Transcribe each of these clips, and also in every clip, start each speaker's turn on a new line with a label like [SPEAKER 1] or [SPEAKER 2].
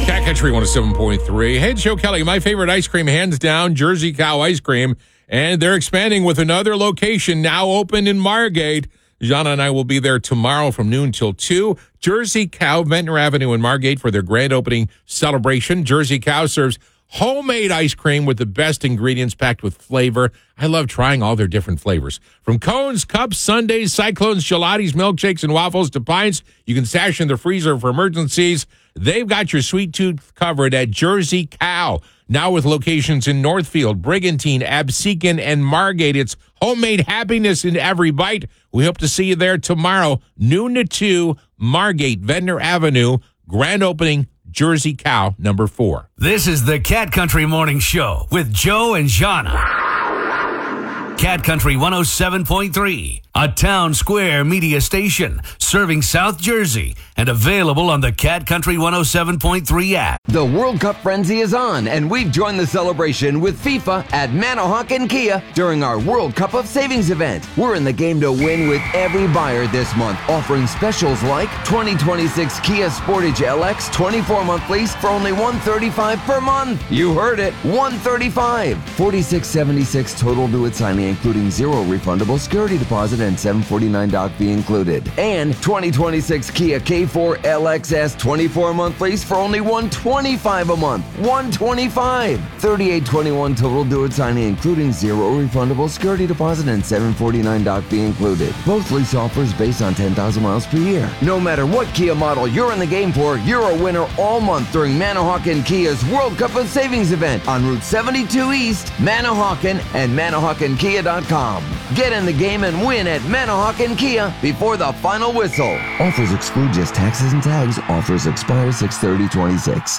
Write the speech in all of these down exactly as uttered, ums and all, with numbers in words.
[SPEAKER 1] Cat Country one oh seven point three. Hey, it's Joe Kelly. My favorite ice cream, hands down, Jersey Cow ice cream. And they're expanding with another location now open in Margate. Jana and I will be there tomorrow from noon till two. Jersey Cow, Ventnor Avenue in Margate for their grand opening celebration. Jersey Cow serves homemade ice cream with the best ingredients packed with flavor. I love trying all their different flavors. From cones, cups, sundaes, cyclones, gelatis, milkshakes, and waffles to pints, you can stash in the freezer for emergencies. They've got your sweet tooth covered at Jersey Cow. Now with locations in Northfield, Brigantine, Absecon, and Margate. It's homemade happiness in every bite. We hope to see you there tomorrow, noon to two, Margate, Ventnor Avenue, grand opening, Jersey Cow, number four.
[SPEAKER 2] This is the Cat Country Morning Show with Joe and Jana. Cat Country one oh seven point three, a Town Square media station serving South Jersey and available on the Cat Country one oh seven point three app.
[SPEAKER 3] The World Cup frenzy is on, and we've joined the celebration with FIFA at Manahawkin Kia during our World Cup of Savings event. We're in the game to win with every buyer this month, offering specials like twenty twenty-six Kia Sportage L X twenty-four month lease for only one hundred thirty-five dollars per month. You heard it, one hundred thirty-five dollars. forty-six seventy-six total due at signing, including zero refundable security deposit and seven forty-nine doc fee included. And twenty twenty-six Kia K four L X S twenty-four month lease for only one hundred twenty-five dollars a month. one hundred twenty-five dollars. thirty-eight twenty-one total due at signing, including zero refundable security deposit and seven forty-nine doc fee included. Both lease offers based on ten thousand miles per year. No matter what Kia model you're in the game for, you're a winner all month during Manahawkin Kia's World Cup of Savings event on Route seventy-two East, Manahawkin, and Manahawkin Kia dot com. Get in the game and win at Manahawkin Kia before the final whistle. Offers exclude just taxes and tags. Offers expire six thirty twenty-six.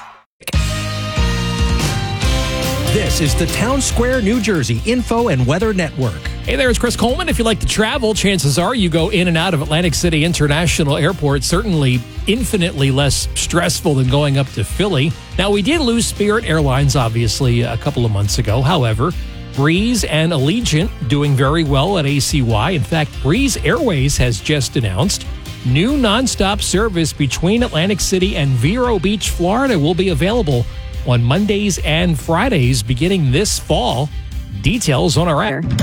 [SPEAKER 4] This is the Town Square, New Jersey Info and Weather Network.
[SPEAKER 5] Hey there, it's Chris Coleman. If you like to travel, chances are you go in and out of Atlantic City International Airport. Certainly infinitely less stressful than going up to Philly. Now, we did lose Spirit Airlines, obviously, a couple of months ago. However, Breeze and Allegiant doing very well at A C Y. In fact, Breeze Airways has just announced new nonstop service between Atlantic City and Vero Beach, Florida will be available on Mondays and Fridays beginning this fall. Details on our app.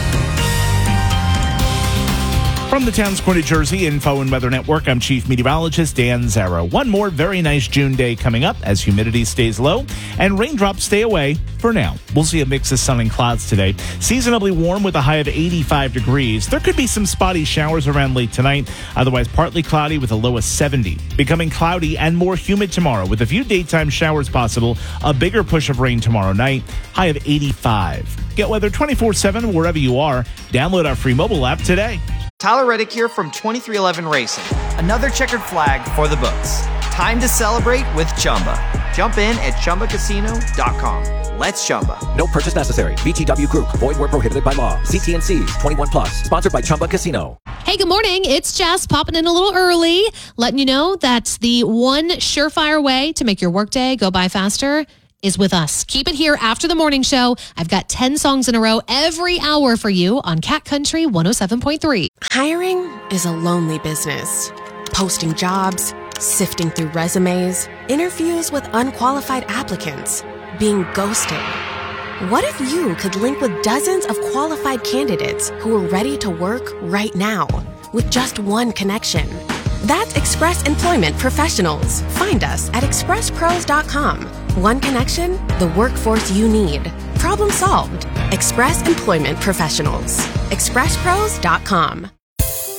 [SPEAKER 6] From the Town Square, New Jersey Info and Weather Network, I'm Chief Meteorologist Dan Zarrow. One more very nice June day coming up as humidity stays low and raindrops stay away for now. We'll see a mix of sun and clouds today. Seasonably warm with a high of eighty-five degrees. There could be some spotty showers around late tonight. Otherwise, partly cloudy with a low of seventy. Becoming cloudy and more humid tomorrow with a few daytime showers possible. A bigger push of rain tomorrow night. High of eighty-five. Get weather twenty-four seven wherever you are. Download our free mobile app today.
[SPEAKER 7] Tyler Reddick here from twenty-three eleven Racing. Another checkered flag for the books. Time to celebrate with Chumba. Jump in at Chumba Casino dot com. Let's Chumba.
[SPEAKER 8] No purchase necessary. V G W Group. Void where prohibited by law. C T and C's. twenty-one plus. Sponsored by Chumba Casino.
[SPEAKER 9] Hey, good morning. It's Jess popping in a little early, letting you know that the one surefire way to make your workday go by faster is with us. Keep it here after the morning show. I've got ten songs in a row every hour for you on Cat Country one oh seven point three.
[SPEAKER 10] Hiring is a lonely business. Posting jobs, sifting through resumes, interviews with unqualified applicants, being ghosted. What if you could link with dozens of qualified candidates who are ready to work right now with just one connection? That's Express Employment Professionals. Find us at express pros dot com. One connection, the workforce you need. Problem solved. Express Employment Professionals. express pros dot com.